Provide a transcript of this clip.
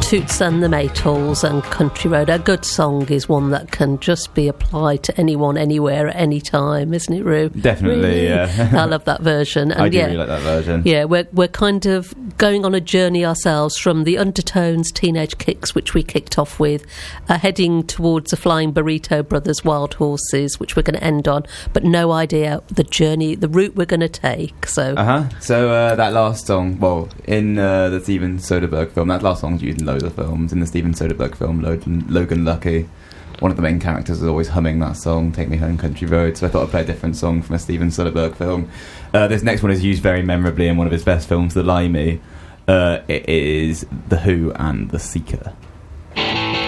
Toots and the Maytals and Country Road. A good song is one that can just be applied to anyone, anywhere, at any time, isn't it, Roo? Definitely, really? yeah. I love that version. And I do really like that version. Yeah, we're kind of going on a journey ourselves from the Undertones Teenage Kicks, which we kicked off with, heading towards the Flying Burrito Brothers Wild Horses, which we're going to end on, but no idea the journey, the route we're going to take. So that last song, well, in the Steven Soderbergh film, that last song's used in loads of films. In the Steven Soderbergh film, Logan Lucky, one of the main characters is always humming that song, Take Me Home Country Road, so I thought I'd play a different song from a Steven Soderbergh film. This next one is used very memorably in one of his best films, The Limey. It is The Who and The Seeker.